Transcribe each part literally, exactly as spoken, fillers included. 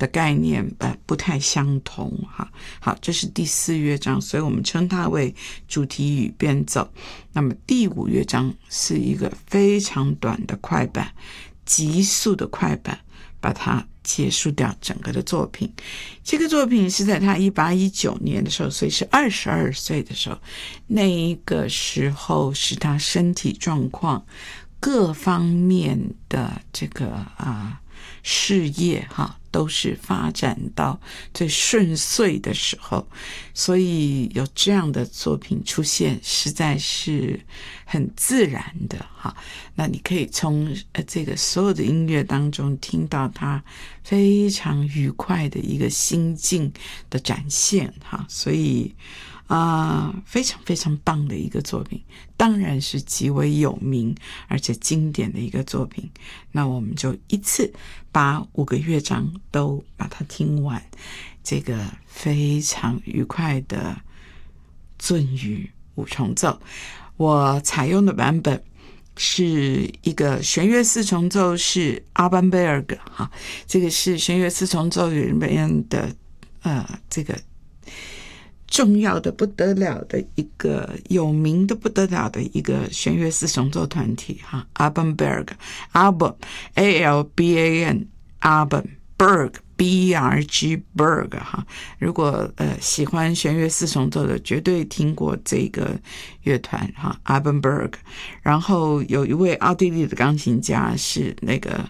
的概念呃不太相同哈。好，这是第四乐章，所以我们称它为主题与变奏。那么第五乐章是一个非常短的快板，急速的快板，把它结束掉整个的作品。这个作品是在他一八一九年的时候，所以是二十二岁的时候，那一个时候是他身体状况各方面的这个啊事业哈都是发展到最顺遂的时候，所以有这样的作品出现实在是很自然的哈。那你可以从呃这个所有的音乐当中听到他非常愉快的一个心境的展现哈，所以啊、呃，非常非常棒的一个作品，当然是极为有名而且经典的一个作品。那我们就一次把五个乐章都把它听完，这个非常愉快的隽语五重奏。我采用的版本是一个弦乐四重奏，是阿班贝尔格哈，这个是弦乐四重奏里面的呃这个重要的不得了的一个有名的不得了的一个弦乐四重奏团体哈 Alban Berg Alban A L B A N Alban Berg B E R G Berg 哈，如果呃喜欢弦乐四重奏的绝对听过这个乐团哈 Alban Berg。 然后有一位奥地利的钢琴家是那个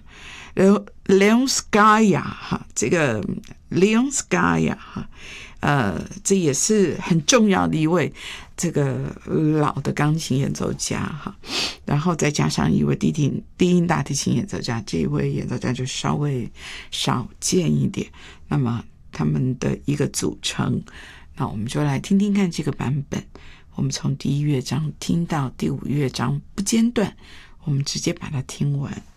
Leon Schaia 哈，这个 Leon Schaia 哈呃，这也是很重要的一位这个老的钢琴演奏家哈，然后再加上一位低音低音大提琴演奏家，这一位演奏家就稍微少见一点。那么他们的一个组成，那我们就来听听看这个版本。我们从第一乐章听到第五乐章不间断，我们直接把它听完。